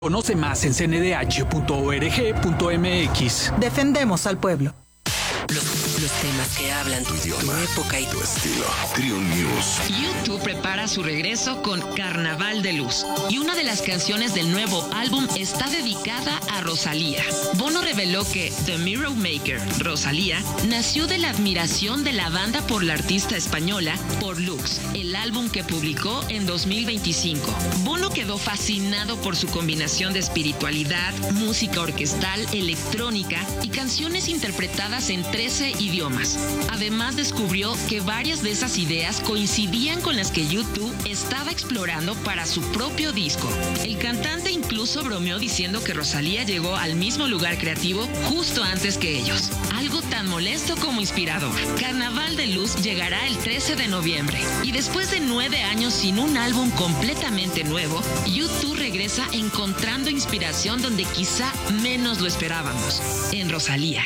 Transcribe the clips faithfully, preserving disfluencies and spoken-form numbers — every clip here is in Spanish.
Conoce más en c n d h punto org punto m x. Defendemos al pueblo. Los, los temas que hablan tu idioma, tu época y tu estilo. Trio News. YouTube prepara su regreso con Carnaval de Luz. Y una de las canciones del nuevo álbum está dedicada a Rosalía. Bono reveló que The Mirror Maker, Rosalía, nació de la admiración de la banda por la artista española Por Lux, el álbum que publicó en dos mil veinticinco. Bono quedó fascinado por su combinación de espiritualidad, música orquestal, electrónica y canciones interpretadas en trece idiomas. Además, descubrió que varias de esas ideas coincidían con las que YouTube estaba explorando para su propio disco. El cantante incluso bromeó diciendo que Rosalía llegó al mismo lugar creativo justo antes que ellos. Algo tan molesto como inspirador. Carnaval de Luz llegará el trece de noviembre. Y después de nueve años sin un álbum completamente nuevo, YouTube regresa encontrando inspiración donde quizá menos lo esperábamos. En Rosalía.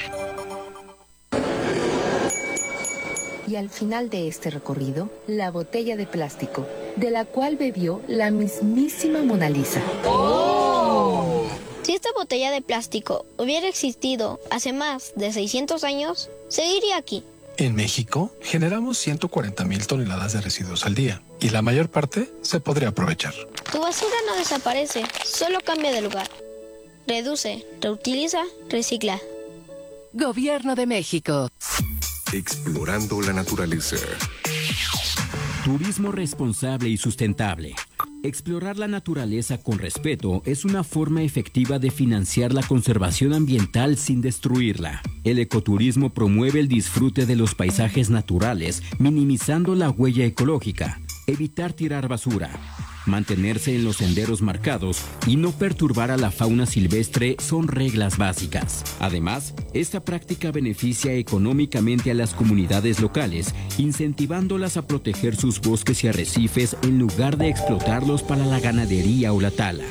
Y al final de este recorrido, la botella de plástico, de la cual bebió la mismísima Mona Lisa. ¡Oh! Si esta botella de plástico hubiera existido hace más de seiscientos años, seguiría aquí. En México, generamos ciento cuarenta mil toneladas de residuos al día, y la mayor parte se podría aprovechar. Tu basura no desaparece, solo cambia de lugar. Reduce, reutiliza, recicla. Gobierno de México. Explorando la naturaleza. Turismo responsable y sustentable. Explorar la naturaleza con respeto es una forma efectiva de financiar la conservación ambiental sin destruirla. El ecoturismo promueve el disfrute de los paisajes naturales, minimizando la huella ecológica. Evitar tirar basura, mantenerse en los senderos marcados y no perturbar a la fauna silvestre son reglas básicas. Además, esta práctica beneficia económicamente a las comunidades locales, incentivándolas a proteger sus bosques y arrecifes en lugar de explotarlos para la ganadería o la tala.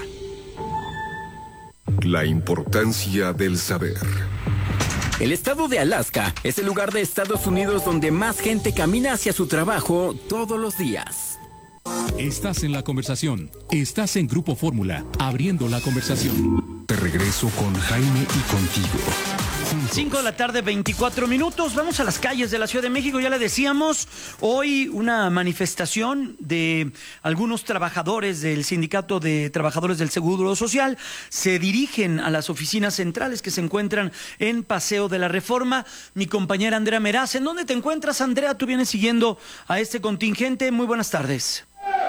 La importancia del saber. El estado de Alaska es el lugar de Estados Unidos donde más gente camina hacia su trabajo todos los días. Estás en la conversación. Estás en Grupo Fórmula, abriendo la conversación. Te regreso con Jaime y contigo. cinco de la tarde, veinticuatro minutos. Vamos a las calles de la Ciudad de México. Ya le decíamos, hoy una manifestación de algunos trabajadores del Sindicato de Trabajadores del Seguro Social. Se dirigen a las oficinas centrales que se encuentran en Paseo de la Reforma. Mi compañera Andrea Meraz. ¿En dónde te encuentras, Andrea? Tú vienes siguiendo a este contingente. Muy buenas tardes.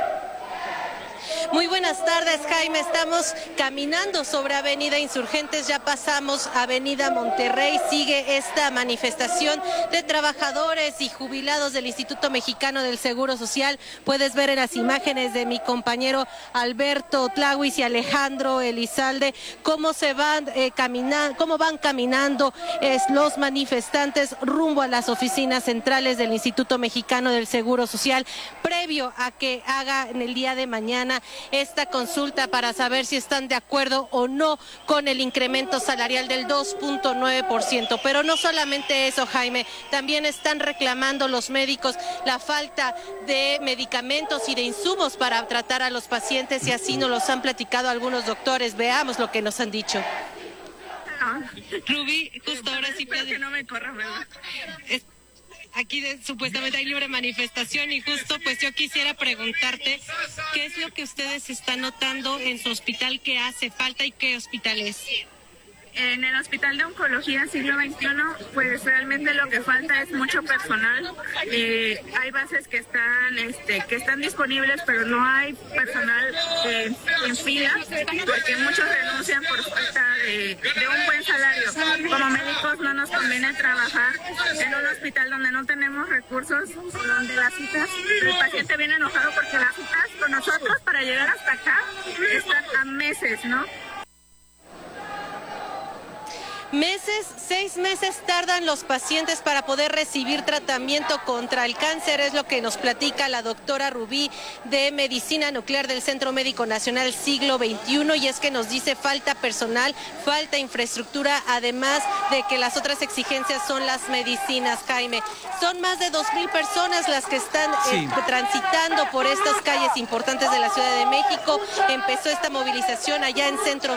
Muy buenas tardes, Jaime. Estamos caminando sobre Avenida Insurgentes, ya pasamos Avenida Monterrey. Sigue esta manifestación de trabajadores y jubilados del Instituto Mexicano del Seguro Social. Puedes ver en las imágenes de mi compañero Alberto Tlahuis y Alejandro Elizalde cómo se van eh, caminando, cómo van caminando es, los manifestantes rumbo a las oficinas centrales del Instituto Mexicano del Seguro Social, previo a que haga en el día de mañana esta consulta para saber si están de acuerdo o no con el incremento salarial del dos punto nueve por ciento. Pero no solamente eso, Jaime, también están reclamando los médicos la falta de medicamentos y de insumos para tratar a los pacientes, y así nos los han platicado algunos doctores. Veamos lo que nos han dicho. Rubí, justo ahora sí puede... que no me corra, ¿verdad? Es... Aquí de, supuestamente hay libre manifestación y justo pues yo quisiera preguntarte qué es lo que ustedes están notando en su hospital que hace falta y qué hospital es. En el Hospital de Oncología Siglo veintiuno, pues realmente lo que falta es mucho personal. Eh, hay bases que están este, que están disponibles, pero no hay personal eh, en fila, porque muchos renuncian por falta de, de un buen salario. Como médicos no nos conviene trabajar en un hospital donde no tenemos recursos, donde las citas, el paciente viene enojado porque las citas con nosotros para llegar hasta acá están a meses, ¿no? Meses, seis meses tardan los pacientes para poder recibir tratamiento contra el cáncer, es lo que nos platica la doctora Rubí de Medicina Nuclear del Centro Médico Nacional Siglo veintiuno, y es que nos dice falta personal, falta infraestructura, además de que las otras exigencias son las medicinas, Jaime. Son más de dos mil personas las que están sí. eh, transitando por estas calles importantes de la Ciudad de México. Empezó esta movilización allá en Centro